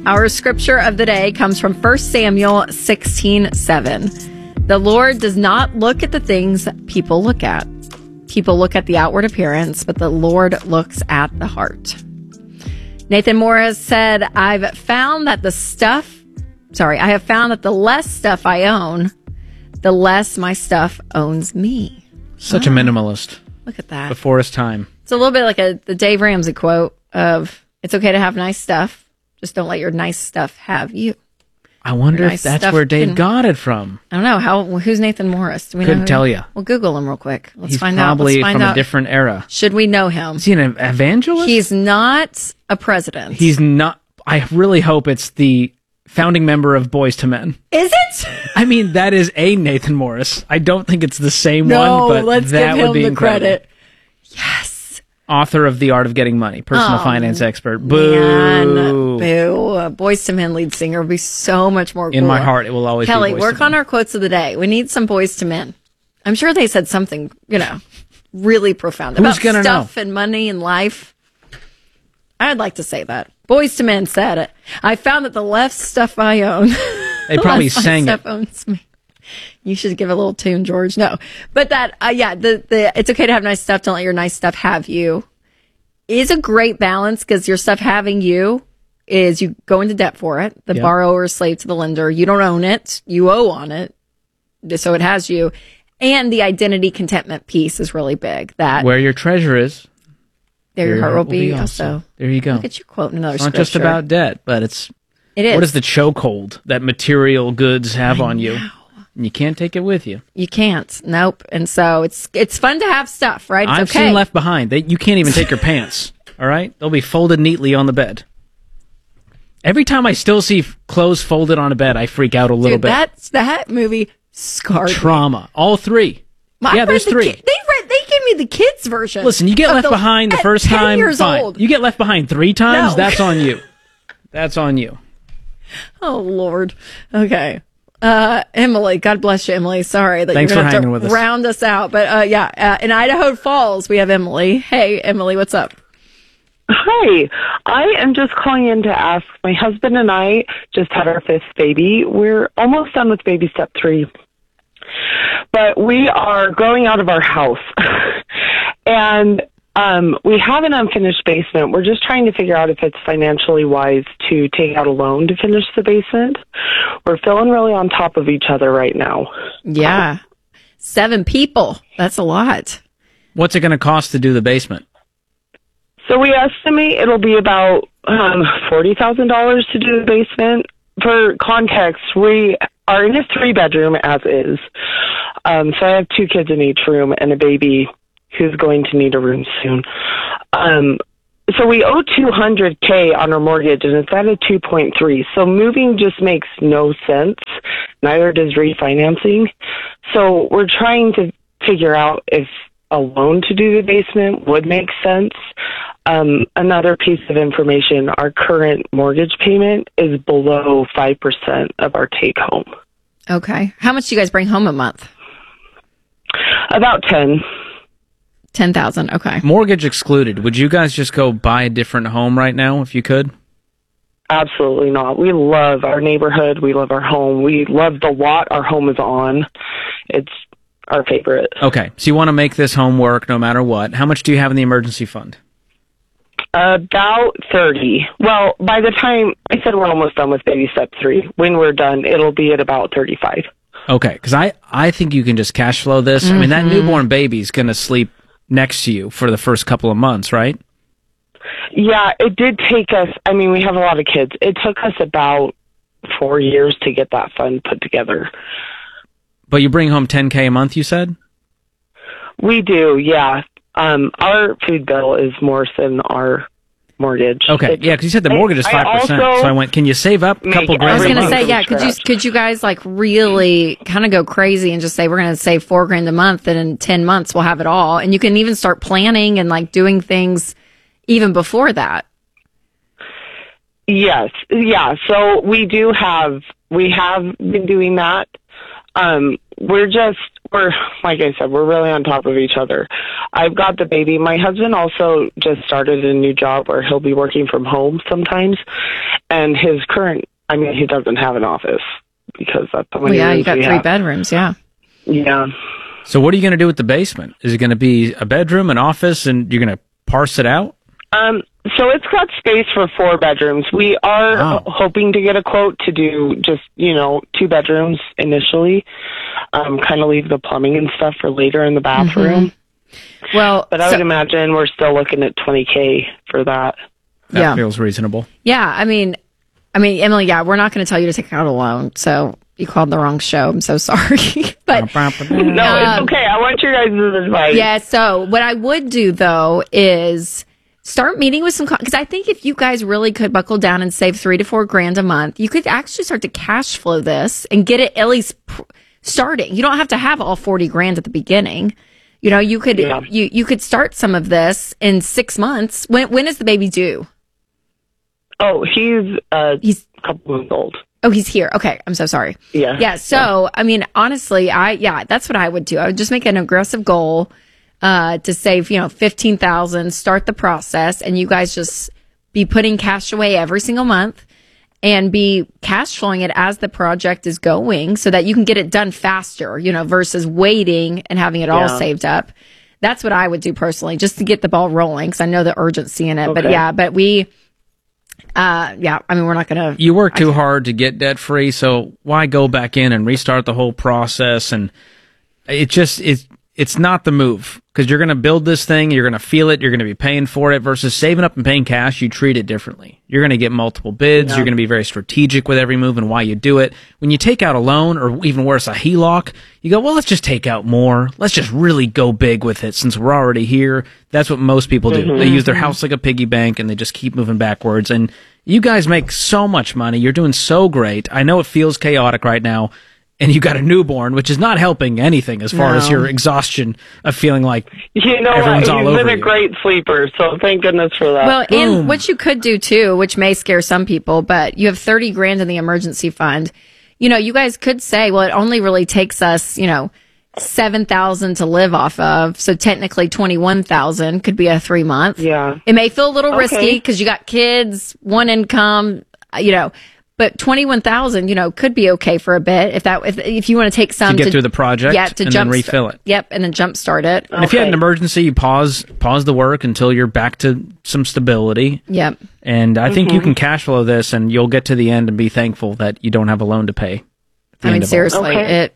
Our scripture of the day comes from 1 Samuel 16:7. The Lord does not look at the things people look at. People look at the outward appearance, but the Lord looks at the heart. Nathan Morris said, I have found that the less stuff I own, the less my stuff owns me. Such a minimalist. Look at that. Before his time. It's a little bit like the Dave Ramsey quote of, it's okay to have nice stuff, just don't let your nice stuff have you. I wonder if that's where Dave got it from. I don't know. Who's Nathan Morris? Do we Couldn't tell you. We'll Google him real quick. Let's He's find out. probably from a different era. Should we know him? Is he an evangelist? He's not a president. He's not. I really hope it's the founding member of Boyz II Men. Is it? I mean, that is a Nathan Morris. I don't think it's the same one, but let's that give him would be the incredible. credit. Yes. Author of The Art of Getting Money, personal finance expert. Man, Boo. boo. Boyz II Men lead singer would be so much more cool. In my heart, it will always Kelly, be Boyz II work Men. on our quotes of the day. We need some Boyz II Men. I'm sure they said something, really profound Who's about gonna stuff know? and money and life. I'd like to say that. Boyz II Men said it. I found that the less stuff I own, They probably less my sang stuff it. owns me. You should give a little tune, George. No, but that, the it's okay to have nice stuff. Don't let your nice stuff have you. Is a great balance because your stuff having you is you go into debt for it. The borrower is slave to the lender. You don't own it. You owe on it. So it has you. And the identity contentment piece is really big. That Where your treasure is, there your heart will be also. There you go. Look at you quoting another It's not scripture. just about debt, but It is. what is the chokehold that material goods have on you? And you can't take it with you. You can't. Nope. And so it's fun to have stuff, right? It's I've okay. seen Left Behind. You can't even take your pants. All right? They'll be folded neatly on the bed. Every time I still see clothes folded on a bed, I freak out a little bit. That movie scarred me. Trauma. All three. I There's read three. They gave me the kids version. Listen, you get of left behind the at first 10 time, years fine. old. You get left behind 3 times, No. that's on you. That's on you. Oh Lord. Okay. Emily, God bless you, Emily. Sorry that Thanks you're gonna for have hanging to with us. round us out. But in Idaho Falls, we have Emily. Hey, Emily, what's up? Hi, I am just calling in to ask, my husband and I just had our 5th baby. We're almost done with baby step 3, but we are growing out of our house. And we have an unfinished basement. We're just trying to figure out if it's financially wise to take out a loan to finish the basement. We're feeling really on top of each other right now. Yeah. 7 people. That's a lot. What's it going to cost to do the basement? So we estimate it'll be about $40,000 to do the basement. For context, we are in a 3-bedroom as is. So I have 2 kids in each room and a baby who's going to need a room soon. So we owe $200K on our mortgage, and it's at a 2.3. So moving just makes no sense. Neither does refinancing. So we're trying to figure out if a loan to do the basement would make sense. Another piece of information, our current mortgage payment is below 5% of our take home. Okay. How much do you guys bring home a month? About 10. 10,000. Okay. Mortgage excluded. Would you guys just go buy a different home right now if you could? Absolutely not. We love our neighborhood. We love our home. We love the lot our home is on. It's our favorite. Okay, so you want to make this home work no matter what. How much do you have in the emergency fund? About 30. Well, by the time I said we're almost done with baby step 3, when we're done, it'll be at about 35. Okay, because I think you can just cash flow this. I mean, that newborn baby's going to sleep next to you for the first couple of months, right? Yeah, it did take us, we have a lot of kids. It took us about 4 years to get that fund put together. But you bring home $10K a month, you said? We do, yeah. Our food bill is more than our mortgage. Okay, yeah, because you said the mortgage is 5%. So I went, can you save up a couple grand I was a going to month? say, yeah, could you guys like really kind of go crazy and just say, we're going to save $4,000 a month and in 10 months we'll have it all. And you can even start planning and like doing things even before that. Yes. Yeah. So we have been doing that. We're, like I said, we're really on top of each other. I've got the baby. My husband also just started a new job where he'll be working from home sometimes. And his current, I mean, he doesn't have an office because that's how many you rooms got we 3 have. bedrooms. Yeah. Yeah. So what are you going to do with the basement? Is it going to be a bedroom, an office, and you're going to parse it out? So it's got space for 4 bedrooms. We are Wow. hoping to get a quote to do just, 2 bedrooms initially. Kind of leave the plumbing and stuff for later in the bathroom. Well, But I would imagine we're still looking at $20K for that. That feels reasonable. yeah, I mean, Emily, yeah, we're not going to tell you to take out a loan. So you called the wrong show. I'm so sorry. But No, it's okay. I want your guys' advice. yeah, so what I would do though is start meeting with some, because I think if you guys really could buckle down and save $3 to $4 grand a month, you could actually start to cash flow this and get it at least starting. You don't have to have all 40 grand at the beginning. You could you could start some of this in 6 months. When is the baby due? Oh, he's a couple months old. Oh, he's here. Okay. I'm so sorry. Yeah. Yeah. So, I mean, honestly, that's what I would do. I would just make an aggressive goal, to save, $15,000, start the process, and you guys just be putting cash away every single month and be cash flowing it as the project is going so that you can get it done faster, versus waiting and having it all saved up. That's what I would do personally, just to get the ball rolling. Cause I know the urgency in it, but we, I mean, we're not going to. You work too hard to get debt free, so why go back in and restart the whole process? And it's not the move, because you're going to build this thing, you're going to feel it, you're going to be paying for it, versus saving up and paying cash. You treat it differently. You're going to get multiple bids. You're going to be very strategic with every move and why you do it. When you take out a loan, or even worse, a HELOC, you go, well, let's just take out more. Let's just really go big with it since we're already here. That's what most people do. They use their house like a piggy bank and they just keep moving backwards. And you guys make so much money. You're doing so great. I know it feels chaotic right now. And you got a newborn, which is not helping anything as far as your exhaustion of feeling like everyone's all over you. He's been a great sleeper, so thank goodness for that. Well, and what you could do too, which may scare some people, but you have 30 grand in the emergency fund. You guys could say, well, it only really takes us, 7,000 to live off of. So technically 21,000 could be a 3 month. Yeah. It may feel a little risky because you got kids, one income, but 21,000, could be okay for a bit if you want to take some to get through the project, and then refill it. Yep, and then jumpstart it. And if you had an emergency, you pause the work until you're back to some stability. Yep. And I think you can cash flow this, and you'll get to the end and be thankful that you don't have a loan to pay. I mean, seriously,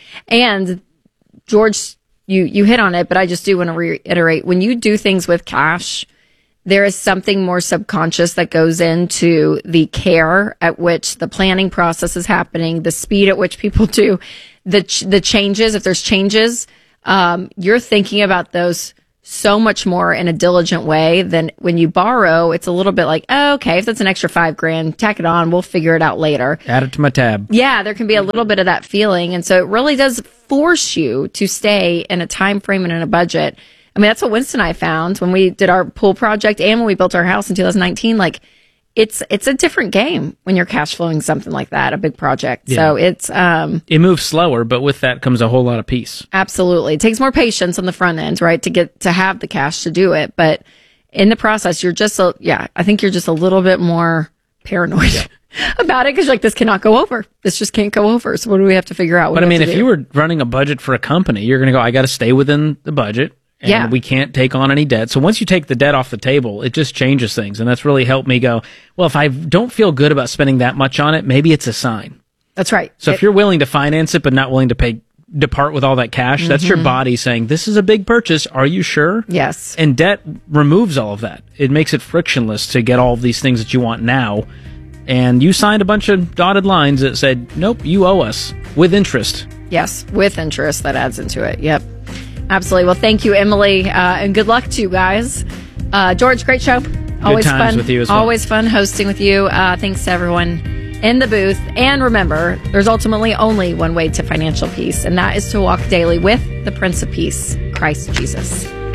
And George, you hit on it, but I just do want to reiterate: when you do things with cash, there is something more subconscious that goes into the care at which the planning process is happening, the speed at which people do the changes. If there's changes, you're thinking about those so much more in a diligent way than when you borrow. It's a little bit like, oh, okay, if that's an extra $5 grand, tack it on. We'll figure it out later. Add it to my tab. Yeah, there can be a little bit of that feeling. And so it really does force you to stay in a time frame and in a budget. I mean, that's what Winston and I found when we did our pool project and when we built our house in 2019. Like, it's a different game when you're cash flowing something like that, a big project. Yeah. So it's it moves slower, but with that comes a whole lot of peace. Absolutely. It takes more patience on the front end, right, to have the cash to do it. But in the process, you're just I think you're just a little bit more paranoid about it, because like, this cannot go over. This just can't go over. So what do we have to figure out? But I mean, if you were running a budget for a company, you're going to go, I got to stay within the budget. And we can't take on any debt. So once you take the debt off the table, it just changes things. And that's really helped me go, well, if I don't feel good about spending that much on it, maybe it's a sign. That's right. So if you're willing to finance it, but not willing to depart with all that cash, that's your body saying, this is a big purchase. Are you sure? Yes. And debt removes all of that. It makes it frictionless to get all of these things that you want now. And you signed a bunch of dotted lines that said, nope, you owe us with interest. Yes, with interest. That adds into it. Yep. Absolutely. Well, thank you, Emily, and good luck to you guys. George, great show. Always good times fun with you as well. Always fun hosting with you. Thanks to everyone in the booth. And remember, there's ultimately only one way to financial peace, and that is to walk daily with the Prince of Peace, Christ Jesus.